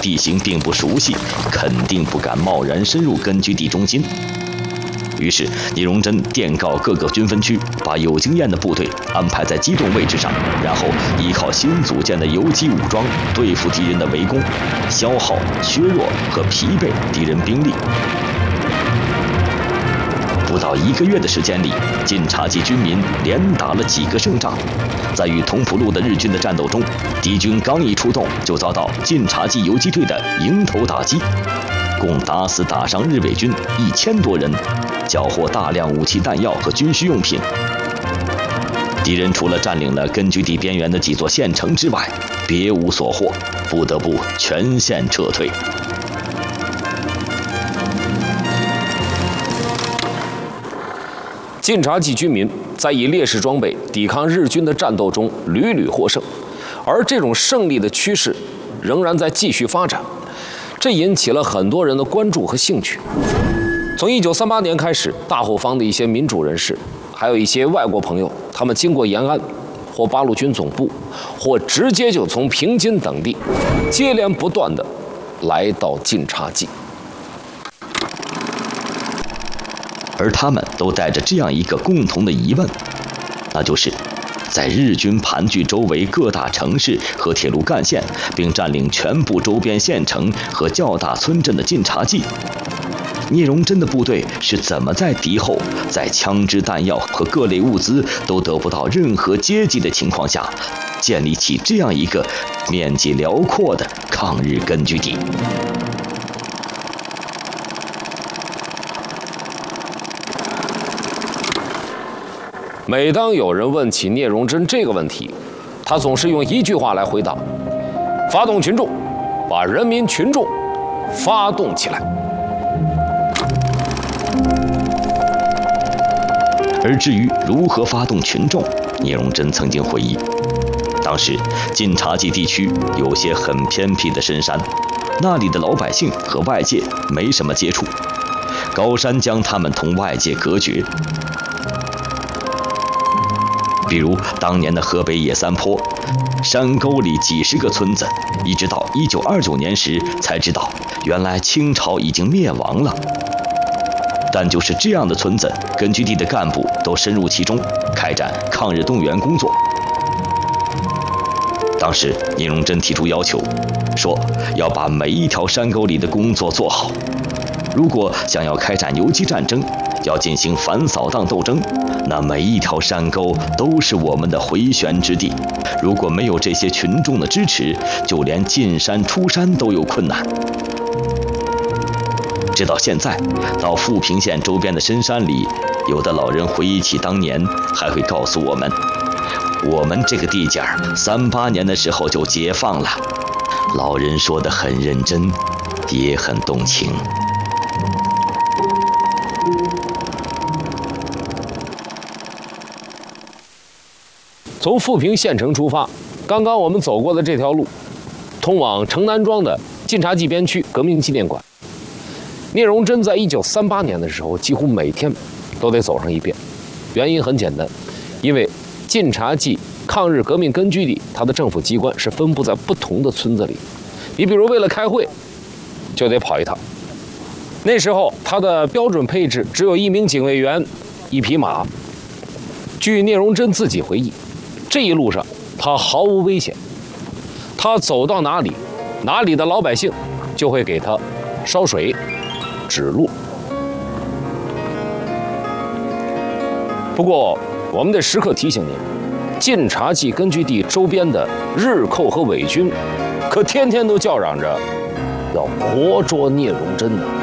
地形并不熟悉，肯定不敢贸然深入根据地中心。于是聂荣臻电告各个军分区，把有经验的部队安排在机动位置上，然后依靠新组建的游击武装对付敌人的围攻，消耗、削弱和疲惫敌人兵力。不到1个月的时间里，晋察冀军民连打了几个胜仗。在与同蒲路的日军的战斗中，敌军刚一出动，就遭到晋察冀游击队的迎头打击，共打死打伤日伪军1000多人，缴获大量武器弹药和军需用品。敌人除了占领了根据地边缘的几座县城之外，别无所获，不得不全线撤退。 晋察冀军民在以劣势装备抵抗日军的战斗中屡屡获胜，而这种胜利的趋势仍然在继续发展，这引起了很多人的关注和兴趣。从1938年开始，大后方的一些民主人士，还有一些外国朋友，他们经过延安或八路军总部，或直接就从平津等地，接连不断地来到晋察冀。 而他们都带着这样一个共同的疑问，那就是在日军盘踞周围各大城市和铁路干线，并占领全部周边县城和较大村镇的晋察冀，聂荣臻的部队是怎么在敌后在枪支弹药和各类物资都得不到任何接济的情况下，建立起这样一个面积辽阔的抗日根据地？ 每当有人问起聂荣臻这个问题，他总是用一句话来回答：发动群众，把人民群众发动起来。 而至于如何发动群众，聂荣臻曾经回忆，当时晋察冀地区有些很偏僻的深山，那里的老百姓和外界没什么接触，高山将他们同外界隔绝。比如当年的河北野三坡，山沟里几十个村子，一直到1929年时才知道，原来清朝已经灭亡了。但就是这样的村子，根据地的干部都深入其中，开展抗日动员工作。当时聂荣臻提出要求，说要把每一条山沟里的工作做好。如果想要开展游击战争，要进行反扫荡斗争，那每一条山沟都是我们的回旋之地。如果没有这些群众的支持，就连进山出山都有困难。直到现在，到富平县周边的深山里，有的老人回忆起当年，还会告诉我们，我们这个地界38年的时候就解放了。老人说得很认真，也很动情。 从富平县城出发，刚刚我们走过的这条路，通往城南庄的晋察冀边区革命纪念馆。聂荣臻在1938年的时候，几乎每天都得走上一遍。原因很简单，因为晋察冀抗日革命根据地，它的政府机关是分布在不同的村子里。你比如为了开会，就得跑一趟。那时候它的标准配置只有1名警卫员，1匹马。据聂荣臻自己回忆，这一路上他毫无危险，他走到哪里，哪里的老百姓就会给他烧水、指路。不过，我们得时刻提醒您，晋察冀根据地周边的日寇和伪军，可天天都叫嚷着要活捉聂荣臻呢。